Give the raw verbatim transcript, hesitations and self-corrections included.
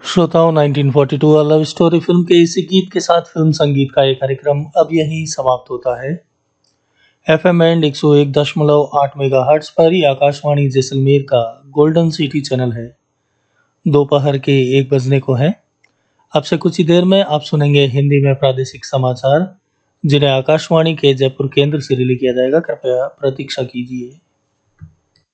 श्रोताओं, nineteen forty to a love story film के इसी गीत के साथ फिल्म संगीत का ये कार्यक्रम अब यहीं समाप्त होता है। एफएम बैंड एक सौ एक दशमलव आठ मेगाहर्ट्ज पर ये आकाशवाणी जैसलमेर का गोल्डन सिटी चैनल है। दोपहर के एक बजने को है। अब से कुछ ही देर में आप सुनेंगे हिंदी में प्रादेशिक समाचार, जिन्हें आकाशवाणी के जयपुर केंद्र से रिले किया जाएगा। कृपया प्रतीक्षा कीजिए।